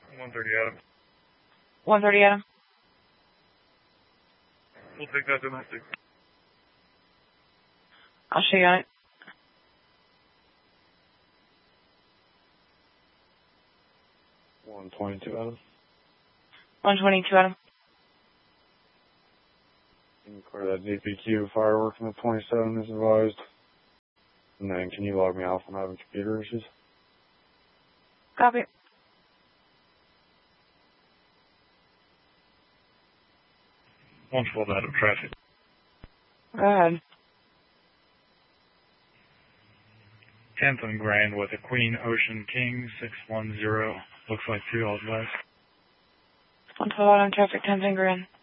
130 Adam. 130 Adam. We'll take that domestic. I'll show you on it. 122 Adam. 122 Adam. You can clear that DPQ fireworks on the 27 as advised. And then can you log me off? I'm having computer issues. Copy. One full out of traffic. Go ahead. 10th and Grand with a Queen Ocean King 610. Looks like 2 Old West. One full out on traffic, 10th and Grand.